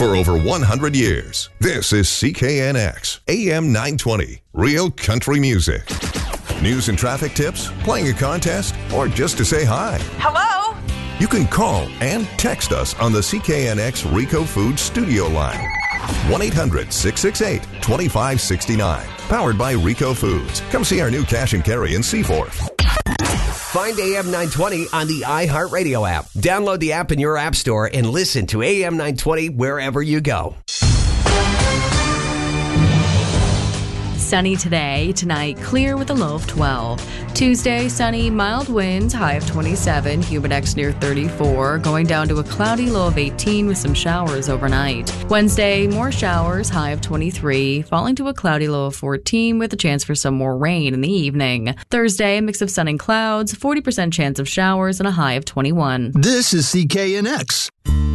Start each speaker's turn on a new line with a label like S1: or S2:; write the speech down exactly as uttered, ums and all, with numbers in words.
S1: for over one hundred years. This is C K N X, A M nine twenty, Real Country Music. News and traffic tips, playing a contest, or just to say hi.
S2: Hello?
S1: You can call and text us on the C K N X Rico Foods studio line. one eight hundred, six six eight, two five six nine. Powered by Rico Foods. Come see our new cash and carry in Seaforth.
S3: Find A M nine twenty on the iHeartRadio app. Download the app in your app store and listen to A M nine twenty wherever you go.
S4: Sunny today, tonight clear with a low of twelve. Tuesday, sunny, mild winds, high of twenty-seven, humid near thirty-four, going down to a cloudy low of eighteen with some showers overnight. Wednesday, more showers, high of twenty-three, falling to a cloudy low of fourteen with a chance for some more rain in the evening. Thursday, a mix of sun and clouds, forty percent chance of showers and a high of twenty-one.
S5: This is C K N X.